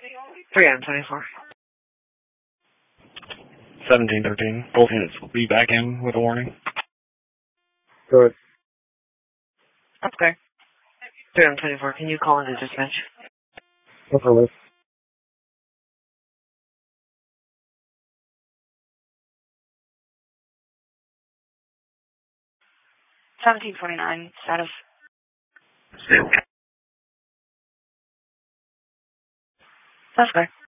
3M24. 1713. Both units will be back in with a warning. Good. Okay. 3M24, can you call into dispatch? Affirmative. 1749, status. That's okay.